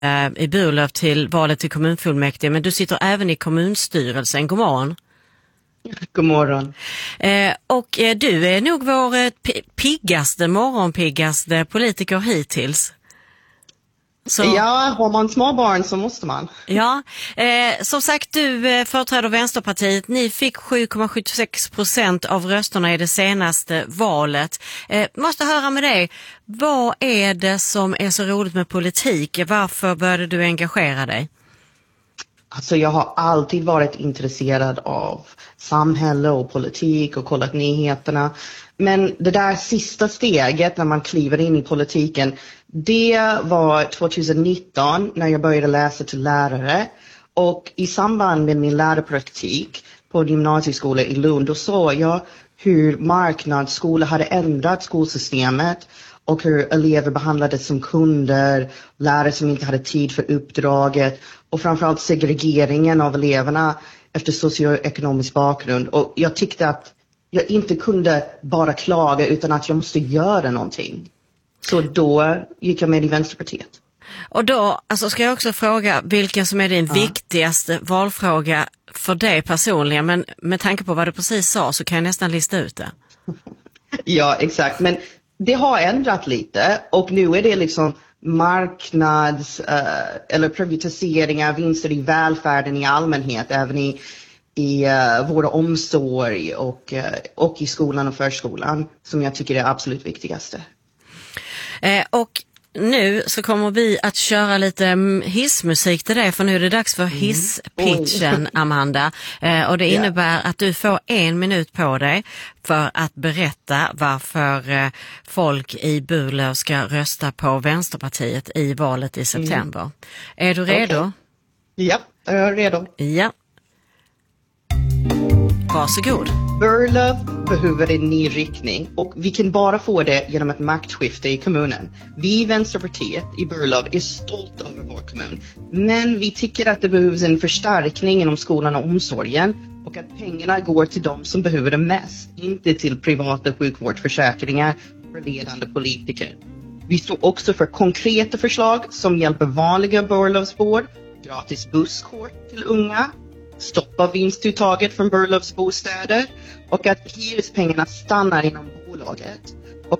i Burlöv till valet till kommunfullmäktige, men du sitter även i kommunstyrelsen. God morgon. God morgon. Och du är nog vår morgonpiggaste politiker hittills. Så, ja, har man små barn så måste man. Ja, som sagt, du företräder Vänsterpartiet. Ni fick 7,76% av rösterna i det senaste valet. Måste höra med dig, vad är det som är så roligt med politik? Varför började du engagera dig? Alltså jag har alltid varit intresserad av samhälle och politik och kollat nyheterna. Men det där sista steget när man kliver in i politiken, det var 2019 när jag började läsa till lärare. Och i samband med min lärarpraktik på gymnasieskola i Lund, då såg jag hur marknadsskola hade ändrat skolsystemet. Och hur elever behandlades som kunder, lärare som inte hade tid för uppdraget och framförallt segregeringen av eleverna efter socioekonomisk bakgrund. Och jag tyckte att jag inte kunde bara klaga utan att jag måste göra någonting. Så då gick jag med i Vänsterpartiet. Och då ska jag också fråga vilken som är din viktigaste valfråga för dig personligen, men med tanke på vad du precis sa så kan jag nästan lista ut det. Ja, exakt. Men det har ändrat lite och nu är det liksom eller privatiseringar, vinster i välfärden i allmänhet, även i vård och omsorg och i skolan och förskolan som jag tycker är absolut viktigaste. Och nu så kommer vi att köra lite hissmusik till dig, för nu är det dags för hisspitchen, Amanda. Och det innebär att du får 1 minut på dig för att berätta varför folk i Burlöv ska rösta på Vänsterpartiet i valet i september. Är du redo? Okay. Ja, jag är redo. Ja. Varsågod. Burlöv behöver en ny riktning och vi kan bara få det genom ett maktskifte i kommunen. Vi i Vänsterpartiet i Burlöv är stolta över vår kommun, men vi tycker att det behövs en förstärkning inom skolan och omsorgen och att pengarna går till de som behöver det mest, inte till privata sjukvårdsförsäkringar för ledande politiker. Vi står också för konkreta förslag som hjälper vanliga Burlövsbor, gratis busskort till unga, stoppa vinstuttaget från Burlövs bostäder och att hyrespengarna stannar inom bolaget.